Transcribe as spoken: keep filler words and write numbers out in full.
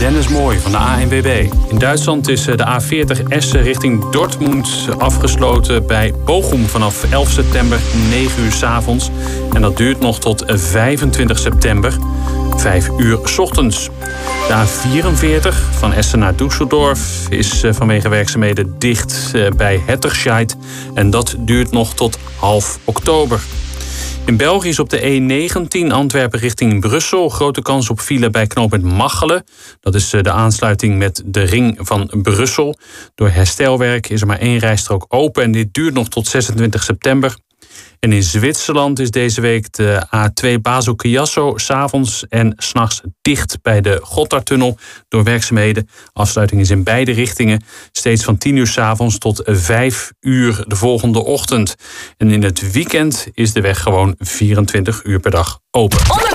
Dennis Mooij van de A N W B. In Duitsland is de A veertig Essen richting Dortmund afgesloten bij Bochum vanaf elf september negen uur 's avonds. En dat duurt nog tot vijfentwintig september, vijf uur 's ochtends. De A vierenveertig van Essen naar Düsseldorf is vanwege werkzaamheden dicht bij Hetterscheid. En dat duurt nog tot half oktober. In België is op de E negentien Antwerpen richting Brussel grote kans op file bij knooppunt Machelen. Dat is de aansluiting met de ring van Brussel. Door herstelwerk is er maar één rijstrook open en dit duurt nog tot zesentwintig september. En in Zwitserland is deze week de A twee Basel-Chiasso 's avonds en 's nachts dicht bij de Gotthardtunnel door werkzaamheden. Afsluiting is in beide richtingen steeds van tien uur 's avonds tot vijf uur de volgende ochtend. En in het weekend is de weg gewoon vierentwintig uur per dag open.